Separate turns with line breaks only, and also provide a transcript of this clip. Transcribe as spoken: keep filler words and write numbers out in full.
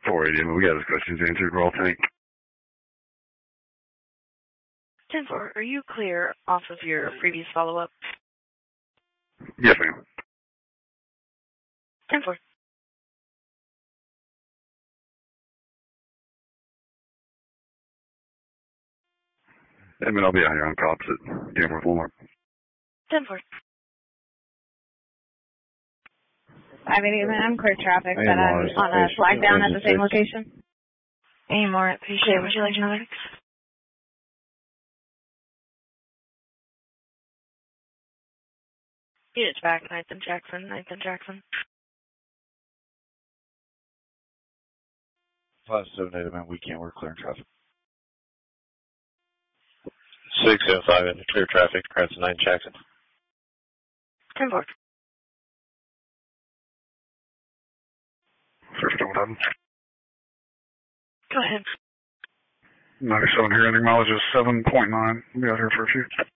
four eighty, we got his questions answered. Roll tank.
ten four, are you clear off of your previous follow-up?
Yes, ma'am.
ten four.
Admin, I'll be out here on cops at Tamworth Walmart.
ten four.
I mean, I'm clear traffic,
Hey,
but I'm
Mars,
on a
patient,
flag down at the same
patient
location.
Any more at patient? Would you like another? Units back, Nathan Jackson, Nathan Jackson.
five seven eight, man, we can't work clearing traffic.
six seven five into clear traffic, Cranston nine Jackson.
ten four.
First one.
Go ahead.
ninety-seven here, ending mileage is seven point nine. We'll be out here for a few.